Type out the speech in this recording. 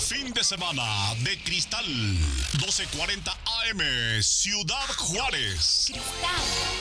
fin de semana de Cristal. 12:40 AM, Ciudad Juárez. Cristal.